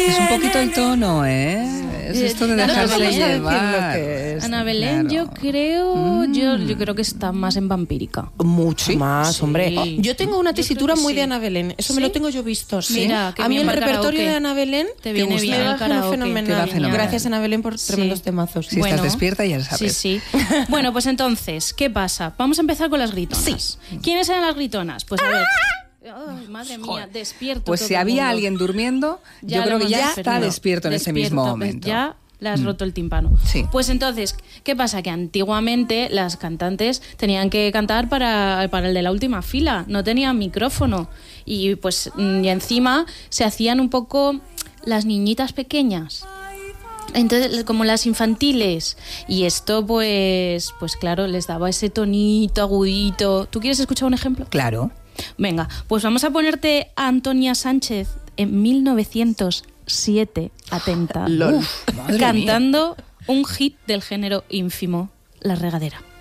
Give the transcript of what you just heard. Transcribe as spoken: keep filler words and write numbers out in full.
Es un poquito el tono, ¿eh? Es esto de dejarse no, no, llevar. Es, Ana Belén, claro. yo creo, Mm. yo, yo creo que está más en vampírica. Mucho ¿Sí? más, Sí. hombre. Oh, Yo tengo una yo creo tesitura que muy sí. de Ana Belén. Eso ¿Sí? me lo tengo yo visto, sí. Mira, qué a mí bien el para repertorio karaoke. de Ana Belén Te viene bien me el va karaoke. fenomenal. Te va fenomenal. Gracias, Ana Belén, por Sí. tremendos temazos. Si Bueno. estás despierta, ya sabes. Sí, sí. Bueno, pues entonces, ¿qué pasa? Vamos a empezar con las gritonas. Sí. ¿Quiénes eran las gritonas? Pues a ver. Ay, madre mía, despierto. Pues todo si el había mundo. alguien durmiendo, Ya yo lo creo que hemos ya está despertado. despierto en ese Despierto, mismo pues momento. Ya le has Mm. roto el tímpano. Sí. Pues entonces, ¿qué pasa? Que antiguamente las cantantes tenían que cantar para, para el de la última fila, no tenían micrófono. Y pues mm, y encima se hacían un poco las niñitas pequeñas. Entonces, como las infantiles. Y esto, pues, pues claro, les daba ese tonito agudito. ¿Tú quieres escuchar un ejemplo? Claro. Venga, pues vamos a ponerte a Antonia Sánchez en mil novecientos siete, atenta, Lol. Uf, Madre cantando un hit del género ínfimo, La Regadera.